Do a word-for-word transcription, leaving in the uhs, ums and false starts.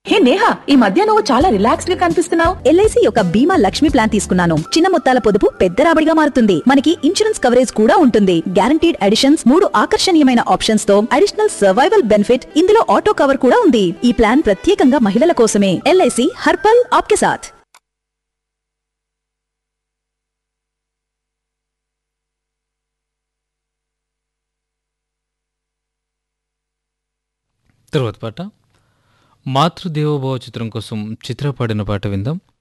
హే నేహా, ఈ మధ్య నువ్వు చాలా రిలాక్స్డ్ గా కనిపిస్తున్నావు. ఎల్ఐసి యొక్క బీమా లక్ష్మి ప్లాన్ తీసుకున్నాను. చిన్న మొత్తాల పొదుపు పెద్ద రాబడిగా మారుతుంది. మనకి ఇన్సూరెన్స్ కవరేజ్ కూడా ఉంటుంది. గ్యారంటీడ్ అడిషన్స్, మూడు ఆకర్షణీయమైన ఆప్షన్స్ తో అడిషనల్ సర్వైవల్ బెనిఫిట్, ఇందులో ఆటో కవర్ కూడా ఉంది. ఈ ప్లాన్ ప్రత్యేకంగా మహిళల కోసమే. ఎల్ఐసి హర్పల్ ఆప్కే సాథ్. తర్వాత పాట మాతృదేవోభవ చిత్రం కోసం చిత్ర పాడిన పాట విందాం.